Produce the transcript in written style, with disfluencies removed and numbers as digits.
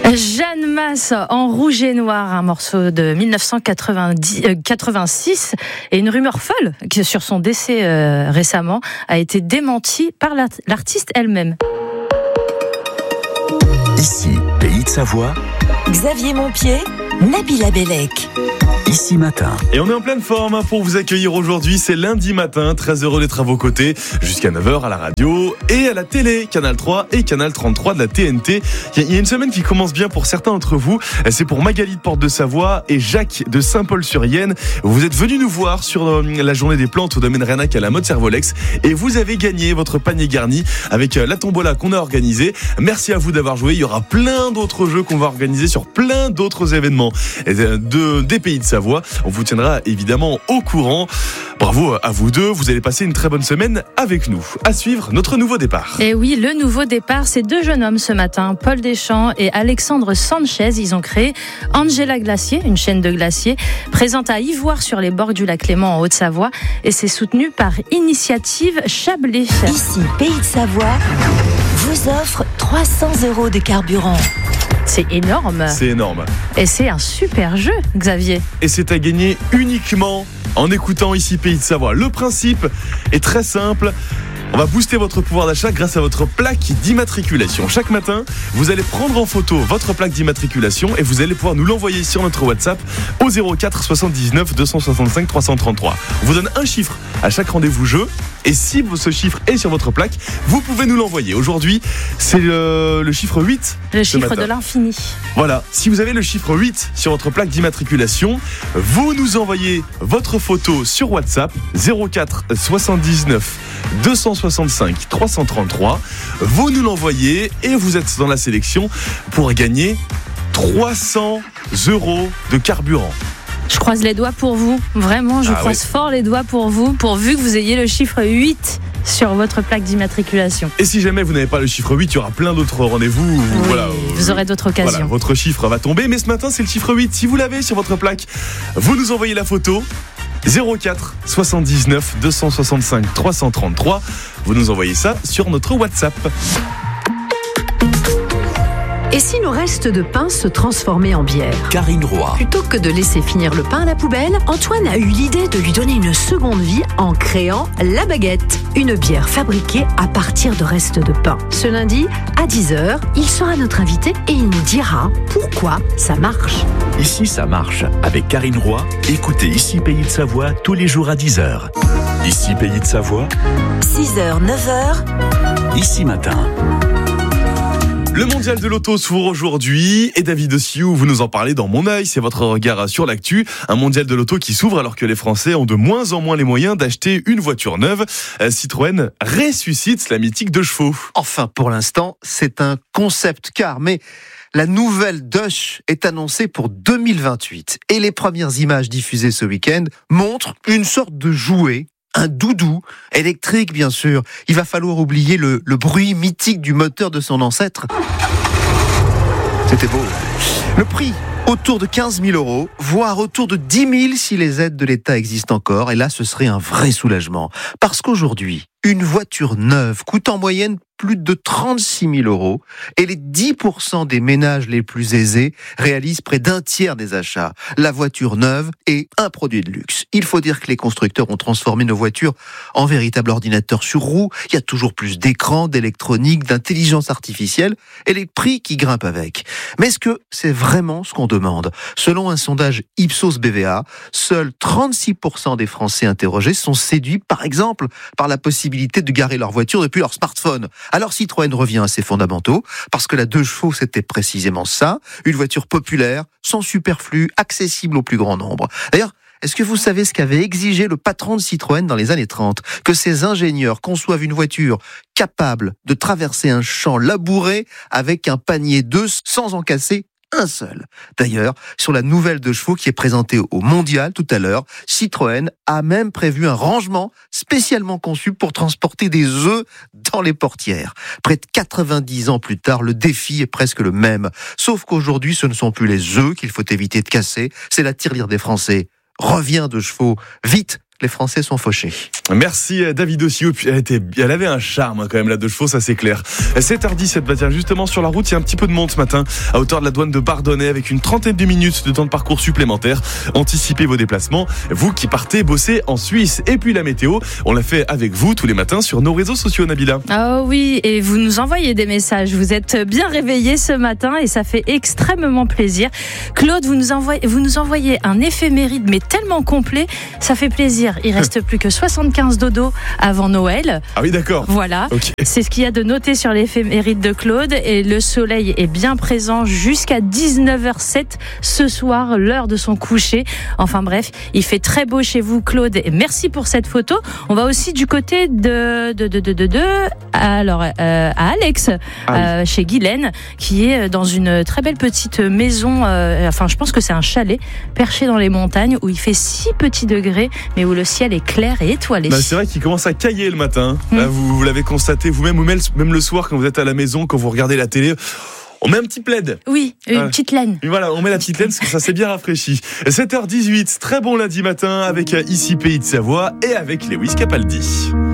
Jeanne Masse en rouge et noir, un morceau de 1986 et une rumeur folle qui, sur son décès récemment, a été démentie par l'artiste elle-même. Ici, Pays de Savoie, Xavier Montpied, Nabila Bellec. Ici Matin. Et on est en pleine forme pour vous accueillir aujourd'hui. C'est lundi matin, très heureux d'être à vos côtés jusqu'à 9h à la radio et à la télé, Canal 3 et Canal 33 de la TNT. Il y a une semaine qui commence bien pour certains d'entre vous. C'est pour Magali de Porte de Savoie et Jacques de Saint-Paul-sur-Yenne. Vous êtes venus nous voir sur la journée des plantes au domaine Renac à la mode Servolex et vous avez gagné votre panier garni avec la tombola qu'on a organisée. Merci à vous d'avoir joué. Il y aura plein d'autres jeux qu'on va organiser sur plein d'autres événements des Pays de Savoie. On vous tiendra évidemment au courant. Bravo à vous deux, vous allez passer une très bonne semaine avec nous. À suivre, notre nouveau départ. Et oui, le nouveau départ, c'est deux jeunes hommes ce matin, Paul Deschamps et Alexandre Sanchez. Ils ont créé Angela Glacier, une chaîne de glaciers, présente à Ivoire sur les bords du lac Léman en Haute-Savoie. Et c'est soutenu par Initiative Chablais. Ici, Pays de Savoie vous offre 300 € de carburant. C'est énorme. C'est énorme. Et c'est un super jeu, Xavier. Et c'est à gagner uniquement en écoutant Ici Pays de Savoie. Le principe est très simple. On va booster votre pouvoir d'achat grâce à votre plaque d'immatriculation. Chaque matin, vous allez prendre en photo votre plaque d'immatriculation et vous allez pouvoir nous l'envoyer sur notre WhatsApp au 04 79 265 333. On vous donne un chiffre à chaque rendez-vous jeu et si ce chiffre est sur votre plaque, vous pouvez nous l'envoyer. Aujourd'hui, c'est le chiffre 8. Le chiffre de l'infini. Voilà, si vous avez le chiffre 8 sur votre plaque d'immatriculation, vous nous envoyez votre photo sur WhatsApp 04 79 265 333. Vous nous l'envoyez et vous êtes dans la sélection pour gagner 300 € de carburant. Je croise les doigts pour vous. Vraiment, je croise fort les doigts pour vous, pourvu que vous ayez le chiffre 8 sur votre plaque d'immatriculation. Et si jamais vous n'avez pas le chiffre 8, il y aura plein d'autres rendez-vous. Oui, vous aurez d'autres occasions. Voilà, votre chiffre va tomber, mais ce matin, c'est le chiffre 8. Si vous l'avez sur votre plaque, vous nous envoyez la photo. 04 79 265 333. Vous nous envoyez ça sur notre WhatsApp. Et si nos restes de pain se transformaient en bière ? Karine Roy. Plutôt que de laisser finir le pain à la poubelle, Antoine a eu l'idée de lui donner une seconde vie en créant La Baguette, une bière fabriquée à partir de restes de pain. Ce lundi, à 10h, il sera notre invité et il nous dira pourquoi ça marche. Ici ça marche. Avec Karine Roy, écoutez Ici Pays de Savoie tous les jours à 10h. Ici Pays de Savoie, 6h, 9h. Ici Matin. Le mondial de l'auto s'ouvre aujourd'hui et David Ossiou, vous nous en parlez dans Mon œil, c'est votre regard sur l'actu. Un mondial de l'auto qui s'ouvre alors que les Français ont de moins en moins les moyens d'acheter une voiture neuve. Citroën ressuscite la mythique 2 chevaux. Enfin, pour l'instant, c'est un concept car, mais la nouvelle Dush est annoncée pour 2028 et les premières images diffusées ce week-end montrent une sorte de jouet. Un doudou, électrique bien sûr. Il va falloir oublier le bruit mythique du moteur de son ancêtre. C'était beau. Le prix, autour de 15 000 €, voire autour de 10 000 si les aides de l'État existent encore. Et là, ce serait un vrai soulagement. Parce qu'aujourd'hui, une voiture neuve coûte en moyenne plus de 36 000 € et les 10% des ménages les plus aisés réalisent près d'un tiers des achats. La voiture neuve est un produit de luxe. Il faut dire que les constructeurs ont transformé nos voitures en véritables ordinateurs sur roues. Il y a toujours plus d'écrans, d'électronique, d'intelligence artificielle et les prix qui grimpent avec. Mais est-ce que c'est vraiment ce qu'on demande ? Selon un sondage Ipsos BVA, seuls 36% des Français interrogés sont séduits, par exemple, par la possibilité de garer leur voiture depuis leur smartphone. Alors Citroën revient à ses fondamentaux, parce que la 2 chevaux, c'était précisément ça, une voiture populaire, sans superflu, accessible au plus grand nombre. D'ailleurs, est-ce que vous savez ce qu'avait exigé le patron de Citroën dans les années 30 ? Que ses ingénieurs conçoivent une voiture capable de traverser un champ labouré avec un panier d'œufs sans en casser un seul. D'ailleurs, sur la nouvelle 2 chevaux qui est présentée au Mondial tout à l'heure, Citroën a même prévu un rangement spécialement conçu pour transporter des œufs dans les portières. Près de 90 ans plus tard, le défi est presque le même. Sauf qu'aujourd'hui, ce ne sont plus les œufs qu'il faut éviter de casser, c'est la tirelire des Français. Reviens 2 chevaux, vite, les Français sont fauchés. Merci David aussi. Elle avait un charme quand même, la 2 chevaux, ça c'est clair. 7h17, bah tiens, justement sur la route, il y a un petit peu de monde ce matin à hauteur de la douane de Bardonnay avec une trentaine de minutes de temps de parcours supplémentaire. Anticipez vos déplacements, vous qui partez bosser en Suisse. Et puis la météo, on l'a fait avec vous tous les matins sur nos réseaux sociaux, Nabila. Oh oui, et vous nous envoyez des messages. Vous êtes bien réveillés ce matin et ça fait extrêmement plaisir. Claude, vous nous envoyez un éphéméride mais tellement complet, ça fait plaisir. Il reste plus que 75 dodo avant Noël. Ah oui, d'accord. Voilà, Okay. C'est ce qu'il y a de noté sur l'éphéméride de Claude. Et le soleil est bien présent jusqu'à 19h07 ce soir, l'heure de son coucher. Enfin bref, il fait très beau chez vous, Claude. Et merci pour cette photo. On va aussi du côté à Alex, chez Guylaine, qui est dans une très belle petite maison. Je pense que c'est un chalet perché dans les montagnes où il fait 6 petits degrés, mais où le ciel est clair et étoilé. Bah, c'est vrai qu'il commence à cailler le matin. Là, vous l'avez constaté vous-même, ou même le soir quand vous êtes à la maison, quand vous regardez la télé. On met un petit plaid. Oui, une petite laine. Voilà, on met la petite laine parce que ça s'est bien rafraîchi. 7h18, très bon lundi matin avec Ici Pays de Savoie et avec Lewis Capaldi.